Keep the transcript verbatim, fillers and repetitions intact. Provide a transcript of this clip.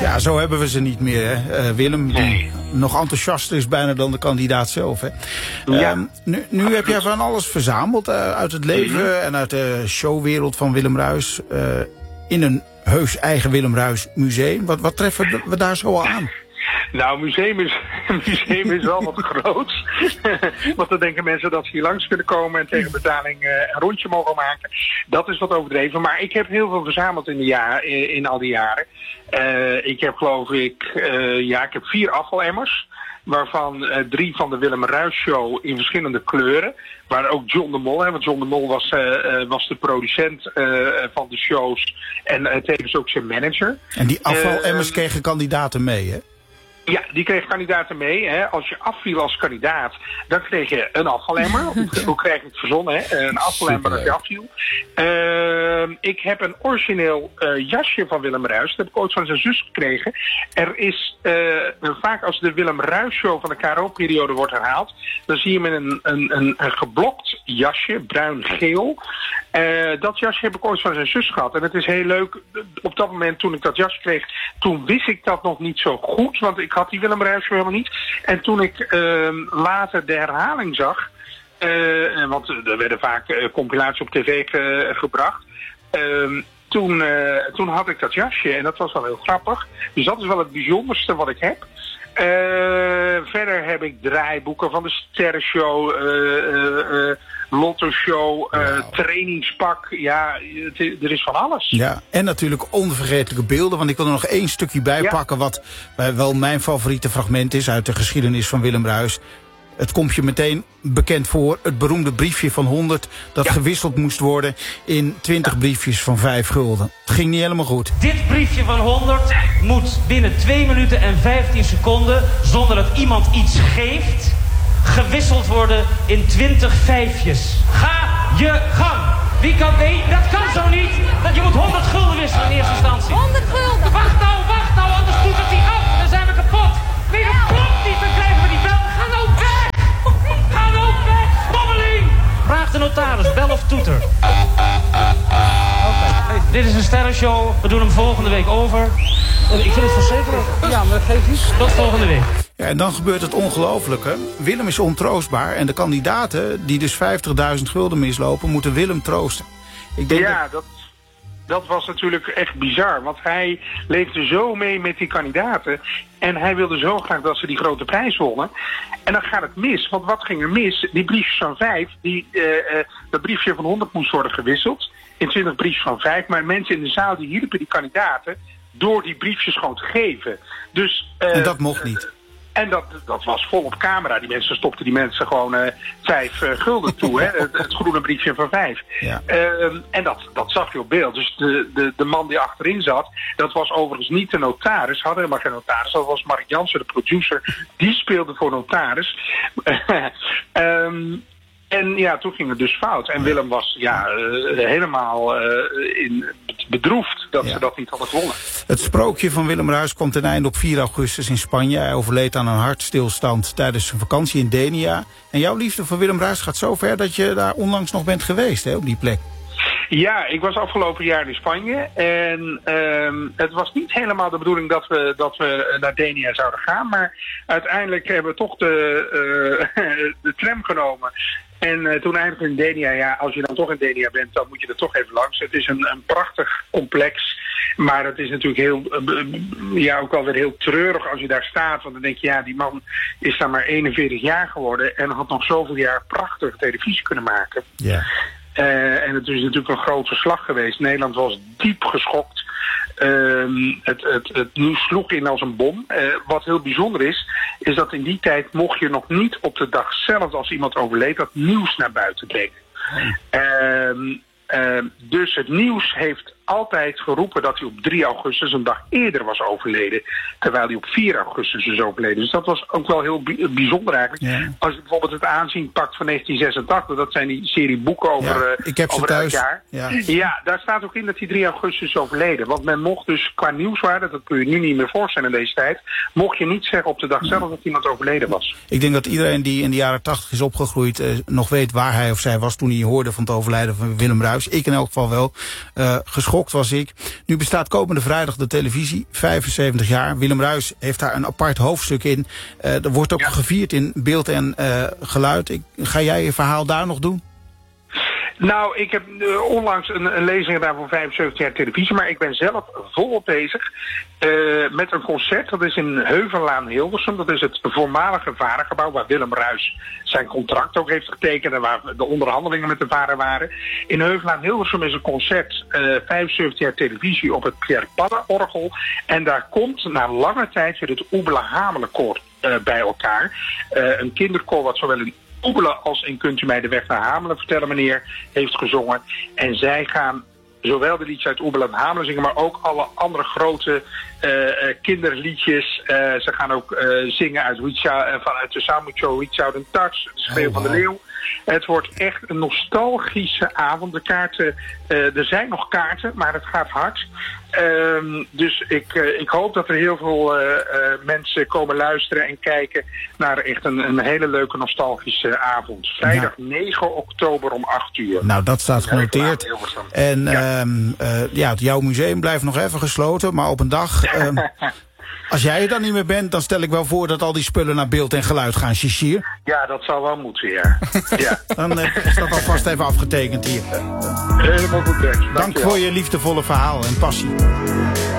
Ja, zo hebben we ze niet meer, hè. Uh, Willem, die nee. nog enthousiaster is bijna dan de kandidaat zelf, hè. Ja. Um, nu, nu heb jij van alles verzameld uh, uit het leven mm-hmm. en uit de showwereld van Willem Ruijs uh, in een heus eigen Willem Ruijs museum. Wat, wat treffen we daar zo al aan? Nou, museum is, museum is wel wat groot. Want dan denken mensen dat ze hier langs kunnen komen en tegen betaling uh, een rondje mogen maken. Dat is wat overdreven. Maar ik heb heel veel verzameld in, de ja, in, in al die jaren. Uh, ik heb geloof ik, uh, ja, ik heb vier afvalemmers. Waarvan uh, drie van de Willem Ruijs Show in verschillende kleuren. Waar ook John de Mol, hè, want John de Mol was, uh, uh, was de producent uh, van de shows. En uh, tevens ook zijn manager. En die afvalemmers uh, kregen kandidaten mee, hè? Ja, die kreeg kandidaten mee. Hè. Als je afviel als kandidaat, dan kreeg je een afvalemmer. Hoe krijg ik het verzonnen, hè? Een afvalemmer als je afviel. Uh, ik heb een origineel uh, jasje van Willem Ruijs. Dat heb ik ooit van zijn zus gekregen. Er is uh, vaak als de Willem Ruijs Show van de K R O-periode wordt herhaald, dan zie je met een, een, een, een geblokt jasje, bruin-geel. Uh, dat jasje heb ik ooit van zijn zus gehad. En het is heel leuk. Op dat moment toen ik dat jasje kreeg, toen wist ik dat nog niet zo goed. Want ik had die Willem Ruijs helemaal niet. En toen ik uh, later de herhaling zag, uh, want er werden vaak uh, compilaties op tv ge, gebracht. Uh, toen, uh, toen had ik dat jasje en dat was wel heel grappig. Dus dat is wel het bijzonderste wat ik heb. Uh, verder heb ik draaiboeken van de Sterrenshow, uh, uh, uh, Lotto Show, uh, wow. trainingspak. Ja, het, er is van alles. Ja, en natuurlijk onvergetelijke beelden. Want ik wil er nog één stukje bij ja. pakken wat wel mijn favoriete fragment is uit de geschiedenis van Willem Ruijs. Het komt je meteen bekend voor. Het beroemde briefje van honderd dat ja. gewisseld moest worden in twintig ja. briefjes van vijf gulden. Het ging niet helemaal goed. Dit briefje van honderd moet binnen twee minuten en vijftien seconden, zonder dat iemand iets geeft, gewisseld worden in twintig vijfjes. Ga je gang. Wie kan... Nee, dat kan zo niet. Je moet honderd gulden wisselen in eerste instantie. honderd gulden. Wacht nou, wacht nou, anders doet het hij af. Dan zijn we kapot. Nee, dat klopt niet. Dan krijgen we die bel. Ga nou weg. Ga nou weg. Bommeling. Vraag de notaris. Bel of toeter. Okay. Dit is een sterrenshow. We doen hem volgende week over. Ik vind het verzekerd. Ja, maar dat geeft niet. Tot volgende week. Ja, en dan gebeurt het ongelooflijke. Willem is ontroostbaar en de kandidaten die dus vijftigduizend gulden mislopen, moeten Willem troosten. Ik denk ja, dat... dat, dat was natuurlijk echt bizar. Want hij leefde zo mee met die kandidaten. En hij wilde zo graag dat ze die grote prijs wonnen. En dan gaat het mis. Want wat ging er mis? Die briefjes van vijf, die, uh, uh, dat briefje van honderd moest worden gewisseld. In twintig briefjes van vijf. Maar mensen in de zaal die hielpen die kandidaten door die briefjes gewoon te geven. Dus, uh, en dat mocht niet. En dat, dat was vol op camera. Die mensen stopten die mensen gewoon uh, vijf uh, gulden toe. Hè? Het, het groene briefje van vijf. Ja. Uh, en dat, dat zag je op beeld. Dus de, de, de man die achterin zat, dat was overigens niet de notaris. Hadden helemaal geen notaris. Dat was Mark Jansen, de producer. Die speelde voor notaris. um, En ja, toen ging het dus fout. En Willem was ja, uh, helemaal uh, in, bedroefd dat ja. ze dat niet hadden gewonnen. Het sprookje van Willem Ruijs komt ten einde op vier augustus in Spanje. Hij overleed aan een hartstilstand tijdens zijn vakantie in Denia. En jouw liefde voor Willem Ruijs gaat zo ver dat je daar onlangs nog bent geweest, hè, op die plek. Ja, ik was afgelopen jaar in Spanje en um, het was niet helemaal de bedoeling dat we, dat we naar Denia zouden gaan. Maar uiteindelijk hebben we toch de, uh, de tram genomen. En uh, toen eindigde in Denia, ja, als je dan toch in Denia bent, dan moet je er toch even langs. Het is een, een prachtig complex, maar het is natuurlijk heel, uh, ja, ook alweer heel treurig als je daar staat. Want dan denk je, ja, die man is dan maar eenenveertig jaar geworden en had nog zoveel jaar prachtige televisie kunnen maken. Ja. Uh, en het is natuurlijk een groot verslag geweest. Nederland was diep geschokt. Uh, het, het, het nieuws sloeg in als een bom. Uh, wat heel bijzonder is, is dat in die tijd mocht je nog niet op de dag zelf als iemand overleed dat nieuws naar buiten brengen. Uh, uh, dus het nieuws heeft altijd geroepen dat hij op drie augustus, een dag eerder, was overleden. Terwijl hij op vier augustus is overleden. Dus dat was ook wel heel bijzonder eigenlijk. Ja. Als je bijvoorbeeld het aanzien pakt van negentien zesentachtig, dat zijn die serie boeken over, ja, ik heb over ze thuis. elk jaar. Ja. ja, daar staat ook in dat hij drie augustus is overleden. Want men mocht dus qua nieuwswaarde, dat kun je nu niet meer voorstellen in deze tijd, mocht je niet zeggen op de dag zelf dat iemand overleden was. Ik denk dat iedereen die in de jaren tachtig is opgegroeid uh, nog weet waar hij of zij was toen hij hoorde van het overlijden van Willem Ruijs. Ik in elk geval wel. Uh, geschokt geschokt was ik. Nu bestaat komende vrijdag de televisie, vijfenzeventig jaar. Willem Ruijs heeft daar een apart hoofdstuk in. Uh, er wordt ook ja. gevierd in beeld en uh, geluid. Ik, ga jij je verhaal daar nog doen? Nou, ik heb uh, onlangs een, een lezing gedaan voor vijfenzeventig jaar televisie, maar ik ben zelf volop bezig uh, met een concert. Dat is in Heuvellaan Hilversum. Dat is het voormalige varengebouw waar Willem Ruijs zijn contract ook heeft getekend en waar de onderhandelingen met de varen waren. In Heuvellaan Hilversum is een concert, uh, vijfenzeventig jaar televisie op het Pierre Padden-orgel. En daar komt na lange tijd weer het Oebele Hamelenkoor uh, bij elkaar. Uh, een kinderkoor wat zowel in Oebelen als in Kunt u mij de weg naar Hamelen vertellen, meneer, heeft gezongen. En zij gaan zowel de liedjes uit Oebelen en Hamelen zingen, maar ook alle andere grote uh, kinderliedjes. Uh, ze gaan ook uh, zingen uit Reach, uh, vanuit de Samucho Reach Out and Touch, de Schreeuw oh, wow. van de Leeuw. Het wordt echt een nostalgische avond. De kaarten, uh, er zijn nog kaarten, maar het gaat hard. Um, dus ik, uh, ik hoop dat er heel veel uh, uh, mensen komen luisteren en kijken naar echt een, een hele leuke nostalgische avond. Vrijdag ja. negen oktober om acht uur. Nou, dat staat genoteerd. En ja. Um, uh, ja, jouw museum blijft nog even gesloten, maar op een dag... Um, als jij er dan niet meer bent, dan stel ik wel voor dat al die spullen naar beeld en geluid gaan, Shishir. Ja, dat zal wel moeten, ja. ja. Dan uh, is dat alvast even afgetekend hier. Helemaal goed, Bert. Dank, Dank voor je liefdevolle verhaal en passie.